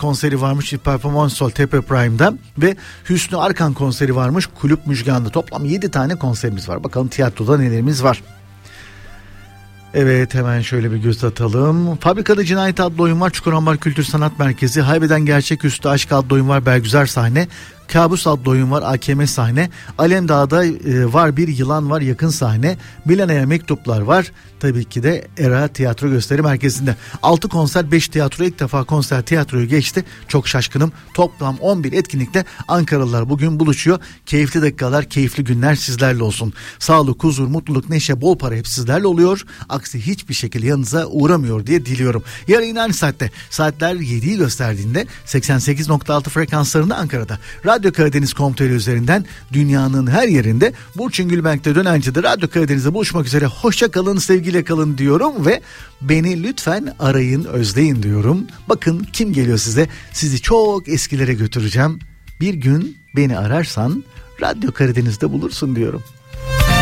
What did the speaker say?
konseri varmış Performans Hall Tepe Prime'da ve Hüsnü Arkan konseri varmış Kulüp Müjgan'da. Toplam 7 tane konserimiz var. Bakalım tiyatroda nelerimiz var. Evet, hemen şöyle bir göz atalım. Fabrikada Cinayet adlı oyun var. Çukurambar Kültür Sanat Merkezi. Haybeden Gerçeküstü Aşk adlı oyun var. Belgüzar sahne. Kabus adlı oyun var. AKM sahne. Alemdağ'da var bir yılan var. Yakın sahne. Milana'ya mektuplar var. Tabii ki de Era Tiyatro Gösteri Merkezi'nde. 6 konser 5 tiyatro, ilk defa konser tiyatroyu geçti. Çok şaşkınım. Toplam 11 etkinlikte Ankaralılar bugün buluşuyor. Keyifli dakikalar, keyifli günler sizlerle olsun. Sağlık, huzur, mutluluk, neşe, bol para hep sizlerle oluyor. Aksi hiçbir şekilde yanınıza uğramıyor diye diliyorum. Yarın yine aynı saatte, saatler 7'yi gösterdiğinde 88.6 frekanslarında Ankara'da Radyo Karadeniz.com.tr üzerinden dünyanın her yerinde Burçin Gülbenk'te Dönenci'de Radyo Karadeniz'de buluşmak üzere. Hoşça kalın, sevgiyle kalın diyorum ve beni lütfen arayın, özleyin diyorum. Bakın kim geliyor size. Sizi çok eskilere götüreceğim. Bir gün beni ararsan Radyo Karadeniz'de bulursun diyorum.